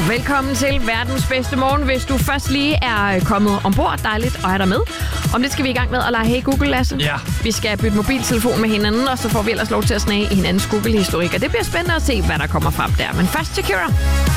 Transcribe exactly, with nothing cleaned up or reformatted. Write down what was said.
Velkommen til verdens bedste morgen. Hvis du først lige er kommet ombord, dejligt at have dig med. Om lidt skal vi i gang med at lege Hey Google, Lasse. Ja. Vi skal bytte mobiltelefon med hinanden, og så får vi ellers lov til at snage i hinandens Google-historik. Og det bliver spændende at se, hvad der kommer frem der. Men først Shakira.